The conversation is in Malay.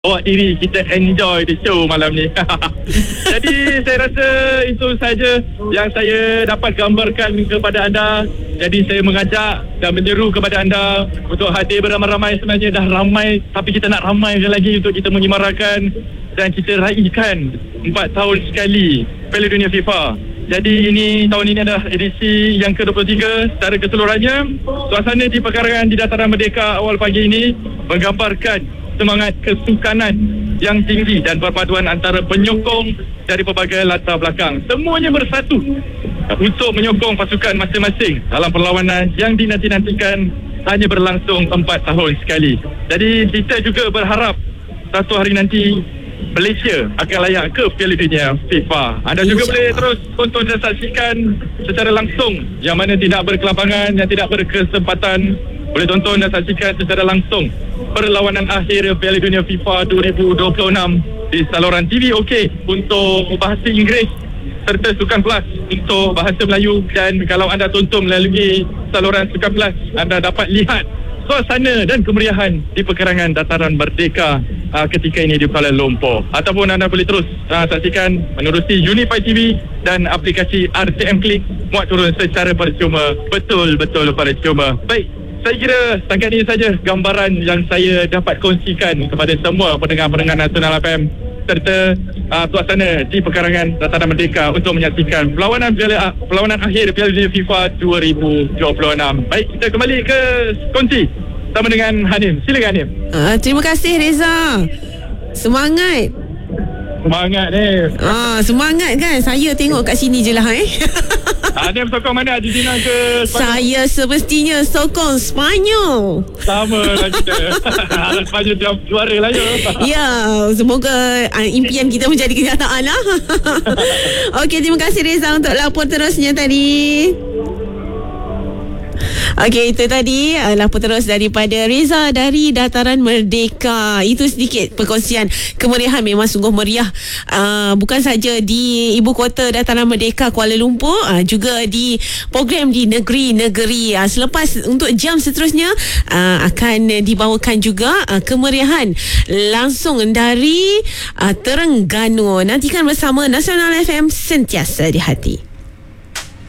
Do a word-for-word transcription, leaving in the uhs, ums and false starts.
Bawa diri kita enjoy the show malam ni. Jadi saya rasa itu saja yang saya dapat gambarkan kepada anda. Jadi saya mengajak dan menyeru kepada anda untuk hadir beramai-ramai. Sebenarnya dah ramai, tapi kita nak ramai lagi untuk kita menyemarakan dan kita raikan empat tahun sekali Piala Dunia FIFA. Jadi ini tahun ini adalah edisi yang ke dua puluh tiga secara keseluruhannya. Suasana di pekarangan di Dataran Merdeka awal pagi ini menggambarkan semangat kesukanan yang tinggi dan perpaduan antara penyokong dari pelbagai latar belakang. Semuanya bersatu untuk menyokong pasukan masing-masing dalam perlawanan yang dinanti-nantikan hanya berlangsung empat tahun sekali. Jadi kita juga berharap satu hari nanti Malaysia akan layak ke Piala Dunia FIFA. Anda juga boleh terus tonton dan saksikan secara langsung, yang mana tidak berkelapangan, yang tidak berkesempatan, boleh tonton dan saksikan secara langsung perlawanan akhir Piala Dunia FIFA dua ribu dua puluh enam di saluran T V OK untuk bahasa Inggeris serta Sukan Plus untuk bahasa Melayu. Dan kalau anda tonton melalui saluran Sukan Plus, anda dapat lihat suasana dan kemeriahan di pekarangan Dataran Merdeka uh, ketika ini di Kuala Lumpur. Ataupun anda boleh terus uh, saksikan menerusi Unify T V dan aplikasi R T M Click, muat turun secara percuma, betul-betul percuma. Baik, saya kira setakat ini saja gambaran yang saya dapat kongsikan kepada semua pendengar-pendengar Nasional F M serta uh, suasana di pekarangan Dataran Merdeka untuk menyaksikan perlawanan piala, perlawanan akhir Piala Dunia FIFA dua ribu dua puluh enam. Baik, kita kembali ke kongsi sama dengan Hanim. Silakan Hanim. Uh, terima kasih Reza. Semangat. Semangat ni. Ah, semangat kan. Saya tengok kat sini je lah eh. Hanim sokong mana? Argentina ke Spanyol? Saya semestinya sokong Spanyol. Sama lah kita. Spanyol dia juara lah ya. Ya, semoga uh, impian kita menjadi kenyataan lah. Okey, terima kasih Reza untuk lapor terusnya tadi. Okey, itu tadi uh, lapor terus daripada Reza dari Dataran Merdeka. Itu sedikit perkongsian kemeriahan. Memang sungguh meriah, uh, bukan saja di ibu kota Dataran Merdeka Kuala Lumpur, uh, juga di program di negeri-negeri. uh, Selepas untuk jam seterusnya uh, akan dibawakan juga uh, kemeriahan langsung dari uh, Terengganu. Nantikan bersama Nasional F M, sentiasa di hati.